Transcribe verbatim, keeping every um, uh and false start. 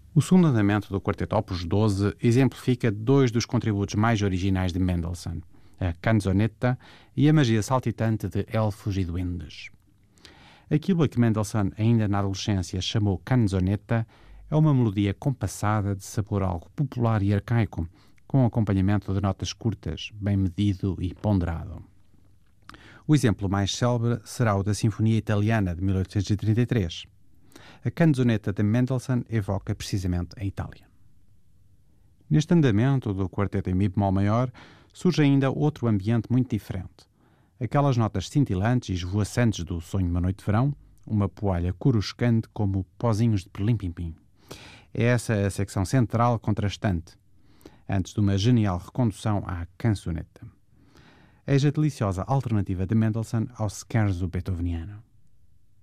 O segundo andamento do Quarteto Opus doze exemplifica dois dos contributos mais originais de Mendelssohn, a canzonetta e a magia saltitante de elfos e duendes. Aquilo a que Mendelssohn, ainda na adolescência, chamou canzonetta é uma melodia compassada de sabor algo popular e arcaico, com acompanhamento de notas curtas, bem medido e ponderado. O exemplo mais célebre será o da Sinfonia Italiana de mil oitocentos e trinta e três. A canzonetta de Mendelssohn evoca precisamente a Itália. Neste andamento do quarteto em mi bemol maior surge ainda outro ambiente muito diferente. Aquelas notas cintilantes e esvoaçantes do Sonho de uma Noite de Verão, uma poalha coruscante como pozinhos de perlim-pim-pim. É essa a secção central contrastante, antes de uma genial recondução à canzonetta. Eis a deliciosa alternativa de Mendelssohn ao scherzo beethoveniano.